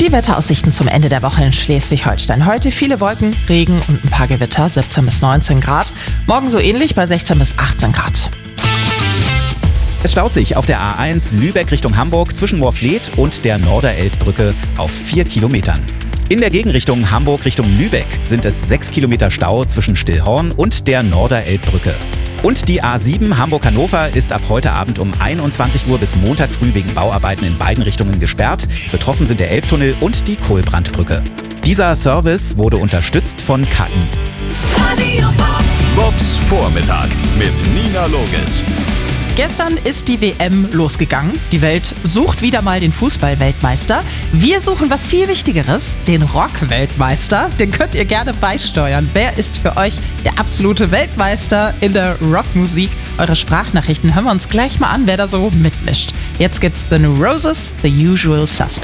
Die Wetteraussichten zum Ende der Woche in Schleswig-Holstein. Heute viele Wolken, Regen und ein paar Gewitter, 17 bis 19 Grad. Morgen so ähnlich bei 16 bis 18 Grad. Es staut sich auf der A1 Lübeck Richtung Hamburg zwischen Moorfleet und der Norderelbbrücke auf 4 Kilometern. In der Gegenrichtung Hamburg Richtung Lübeck sind es 6 Kilometer Stau zwischen Stillhorn und der Norderelbbrücke. Und die A7 Hamburg-Hannover ist ab heute Abend um 21 Uhr bis Montag früh wegen Bauarbeiten in beiden Richtungen gesperrt. Betroffen sind der Elbtunnel und die Kohlbrandbrücke. Dieser Service wurde unterstützt von KI. Bobs Vormittag mit Nina Loges. Gestern ist die WM losgegangen. Die Welt sucht wieder mal den Fußball-Weltmeister. Wir suchen was viel Wichtigeres, den Rock-Weltmeister. Den könnt ihr gerne beisteuern. Wer ist für euch der absolute Weltmeister in der Rockmusik? Eure Sprachnachrichten hören wir uns gleich mal an, wer da so mitmischt. Jetzt gibt's The New Roses, The Usual Suspects.